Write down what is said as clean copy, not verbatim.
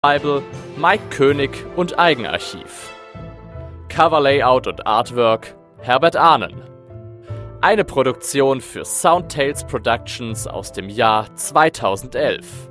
Bible, Mike König und Eigenarchiv. Coverlayout und Artwork Herbert Ahnen. Eine Produktion für Soundtales Productions aus dem Jahr 2011.